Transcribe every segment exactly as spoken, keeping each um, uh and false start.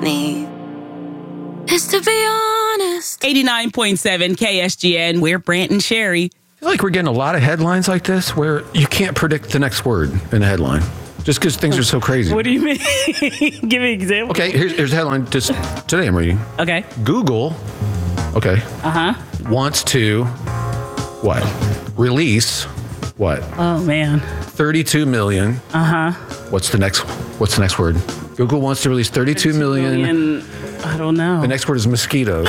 need is to be honest. eighty-nine point seven K S G N. We're Brant and Sherry. I feel like we're getting a lot of headlines like this where you can't predict the next word in a headline just because things are so crazy. What do you mean? Give me an example. Okay, here's, here's a headline just today I'm reading. Okay. Google, okay, Uh-huh. wants to, what? Release, what? Oh, man. thirty-two million. Uh-huh. What's the next, what's the next word? Google wants to release thirty-two million. million. I don't know. The next word is mosquitoes.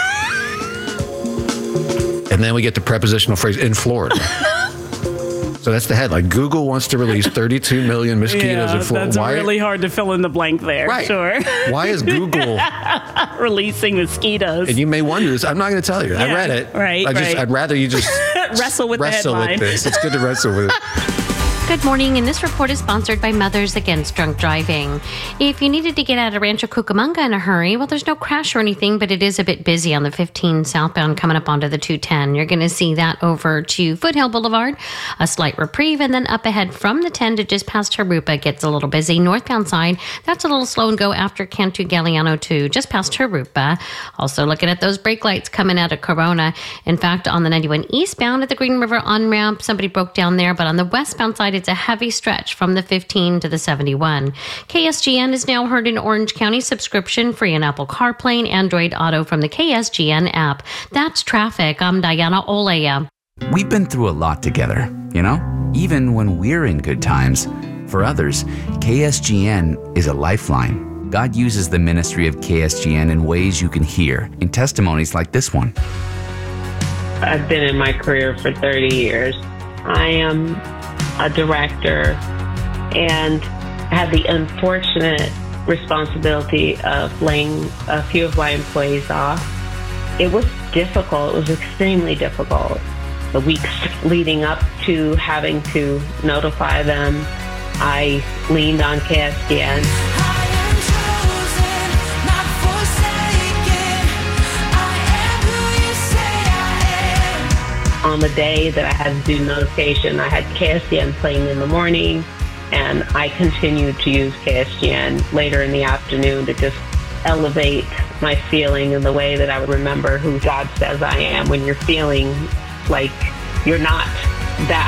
And then we get the prepositional phrase in Florida. So that's the headline. Google wants to release thirty-two million mosquitoes yeah, in Florida. That's Why? really hard to fill in the blank there. Right. Sure. Why is Google releasing mosquitoes? And you may wonder this. I'm not going to tell you. I Yeah, read it. right, I just, right. I'd rather you just wrestle with wrestle the headline. with this. It's good to wrestle with it. Good morning, and this report is sponsored by Mothers Against Drunk Driving. If you needed to get out of Rancho Cucamonga in a hurry, well, there's no crash or anything, but it is a bit busy on the fifteen southbound coming up onto the two ten. You're going to see that over to Foothill Boulevard, a slight reprieve, and then up ahead from the ten to just past Harupa gets a little busy. Northbound side, that's a little slow and go after Cantu Galliano to just past Harupa. Also looking at those brake lights coming out of Corona. In fact, on the ninety-one eastbound at the Green River on-ramp, somebody broke down there, but on the westbound side, it's a heavy stretch from the fifteen to the seventy-one. K S G N is now heard in Orange County, subscription free in Apple CarPlay and Android Auto from the K S G N app. That's traffic. I'm Diana Olea. We've been through a lot together, you know? Even when we're in good times. For others, K S G N is a lifeline. God uses the ministry of K S G N in ways you can hear in testimonies like this one. I've been in my career for thirty years. I am a director and had the unfortunate responsibility of laying a few of my employees off. It was difficult. It was extremely difficult. The weeks leading up to having to notify them, I leaned on K S G N. On the day that I had to do notification, I had K S G N playing in the morning, and I continued to use K S G N later in the afternoon to just elevate my feeling in the way that I would remember who God says I am when you're feeling like you're not that.